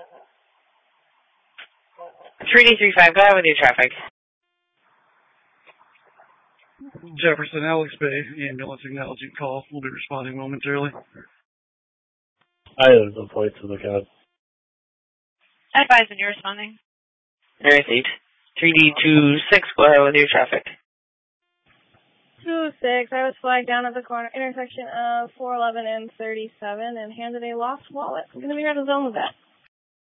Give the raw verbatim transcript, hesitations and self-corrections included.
three D three five, go ahead with your traffic. Jefferson, Alex Bay, ambulance acknowledging call. We'll be responding momentarily. I have no points to look at. Advise when you're responding. Very received. three D two six, go ahead with your traffic. two six, I was flagged down at the corner intersection of four eleven and thirty-seven and handed a lost wallet. I'm going to be out of zone with that.